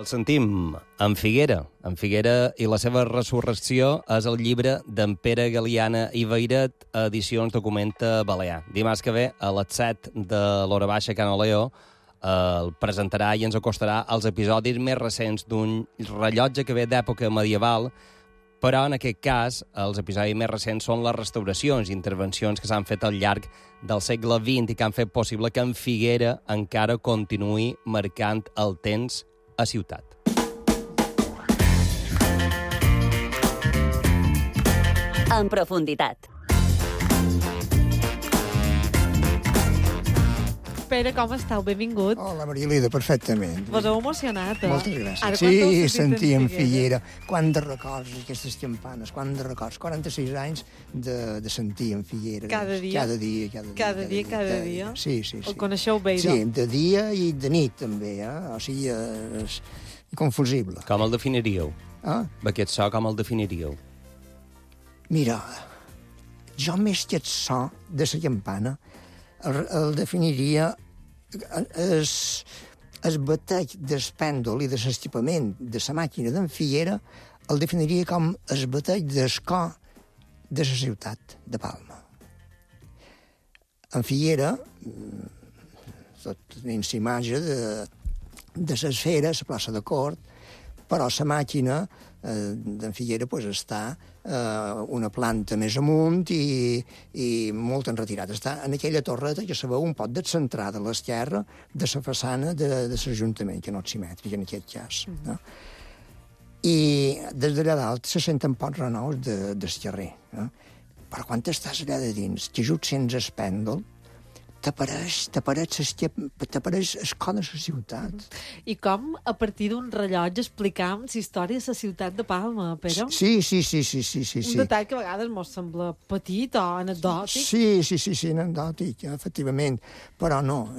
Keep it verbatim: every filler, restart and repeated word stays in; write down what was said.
El sentim en Figuera. En Figuera i la seva resurrecció és el llibre d'en Pere Galiana i Veiret, edicions Documenta Balear. Dimarts que ve, a les set de l'Hora Baixa, Can Oleó, eh, el presentarà i ens acostarà als episodis més recents d'un rellotge que ve d'època medieval, però en aquest cas els episodis més recents són les restauracions i intervencions que s'han fet al llarg del segle vint i que han fet possible que en Figuera encara continuï marcant el temps a ciutat. En profunditat. Pere, com esteu? Benvingut. Hola, Marilida, perfectament. Vos heu emocionat, eh? Moltes gràcies. Ara, quan t'heu sí, sentit sentia en en Figuera? Figuera. Quant de records, aquestes campanes, quant de records. quaranta-sis anys de, de sentir en Figuera. Cada dia? Cada dia, cada dia. Cada dia, cada dia? Sí, sí, sí. El coneixeu bé, Sí, de dia i de nit, també, eh? O sigui, és inconfusible. Com el definiríeu? Ah? Aquest so, com el definiríeu? Mira, jo més que el so de la campana el, el definiria es, es batec del pèndol i de l'estipament de la màquina d'en Figuera el definiria com es batec del cor de la ciutat de Palma. En Figuera, tot tenim la imatge de, de l'esfera, la plaça de Cort, però la màquina eh, d'en Figuera pues, està eh, una planta més amunt i, i molt enretirat. Està en aquella torreta que se veu un pot descentrada a l'esquerra de la façana de, de l'Ajuntament, que no és simètrica en aquest cas. Mm -hmm. No? I des d'allà dalt se senten pocs renous de, del carrer. No? Però quan estàs allà de dins, que just sents el pèndol, t'apareix, t'apareix, t'apareix el cor de la ciutat. I com, a partir d'un rellotge, explicam la història de la ciutat de Palma, Pere? Sí, sí, sí, sí, sí, sí. Un detall que a vegades mos sembla petit o anecdòtic. Sí, sí, sí, sí, anecdòtic, efectivament. Però no,